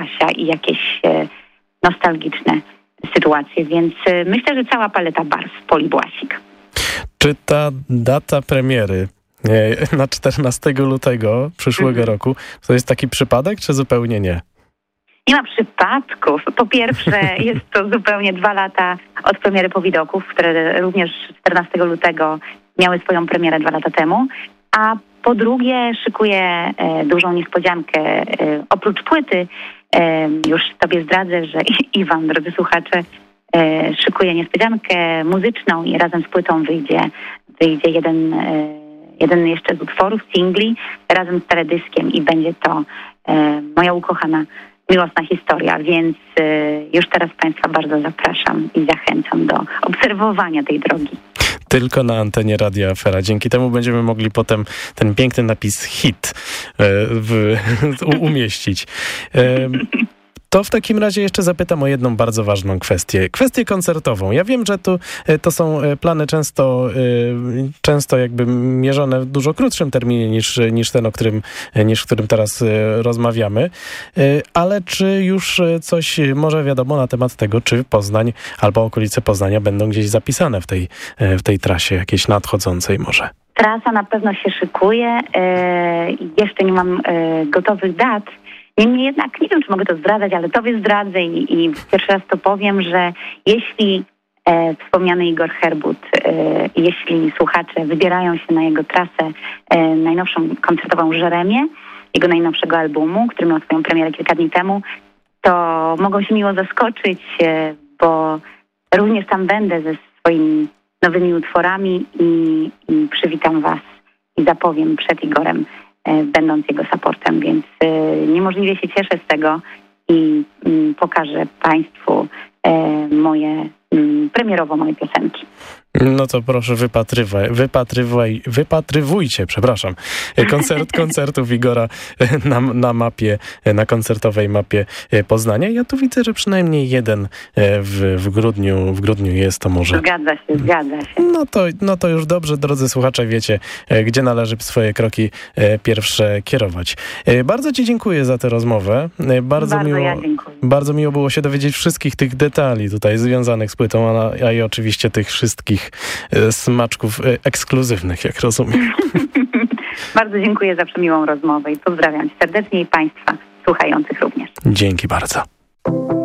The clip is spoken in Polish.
Basia i jakieś nostalgiczne sytuacje, więc myślę, że cała paleta barw Poli Błasik. Czy ta data premiery na 14 lutego przyszłego roku to jest taki przypadek, czy zupełnie nie? Nie ma przypadków. Po pierwsze, jest to zupełnie 2 lata od premiery Powidoków, które również 14 lutego miały swoją premierę 2 lata temu. A po drugie, szykuję dużą niespodziankę. Oprócz płyty, już tobie zdradzę, że Iwan, drodzy słuchacze, szykuje niespodziankę muzyczną i razem z płytą wyjdzie jeden jeszcze z utworów, singli, razem z teledyskiem i będzie to moja ukochana miłosna historia, więc już teraz Państwa bardzo zapraszam i zachęcam do obserwowania tej drogi. Tylko na antenie Radia Afera. Dzięki temu będziemy mogli potem ten piękny napis hit umieścić. To w takim razie jeszcze zapytam o jedną bardzo ważną kwestię. Kwestię koncertową. Ja wiem, że to są plany często jakby mierzone w dużo krótszym terminie niż ten, w którym teraz rozmawiamy. Ale czy już coś może wiadomo na temat tego, czy Poznań albo okolice Poznania będą gdzieś zapisane w tej trasie jakiejś nadchodzącej może? Trasa na pewno się szykuje. Jeszcze nie mam gotowych dat. Niemniej jednak, nie wiem, czy mogę to zdradzać, ale tobie zdradzę i pierwszy raz to powiem, że jeśli wspomniany Igor Herbut, jeśli słuchacze wybierają się na jego trasę najnowszą koncertową Jeremię, jego najnowszego albumu, który miał swoją premierę kilka dni temu, to mogą się miło zaskoczyć, bo również tam będę ze swoimi nowymi utworami i przywitam was i zapowiem przed Igorem, będąc jego supportem, więc niemożliwie się cieszę z tego i pokażę Państwu premierowo moje piosenki. No to proszę wypatrywujcie, koncertów Igora na koncertowej mapie Poznania. Ja tu widzę, że przynajmniej jeden w grudniu jest, to może. Zgadza się. No to już dobrze, drodzy słuchacze, wiecie, gdzie należy swoje kroki pierwsze kierować. Bardzo ci dziękuję za tę rozmowę. Bardzo miło było się dowiedzieć wszystkich tych detali tutaj związanych z płytą, a i oczywiście tych wszystkich smaczków ekskluzywnych, jak rozumiem. Bardzo dziękuję za przemiłą rozmowę i pozdrawiam serdecznie i Państwa słuchających również. Dzięki bardzo.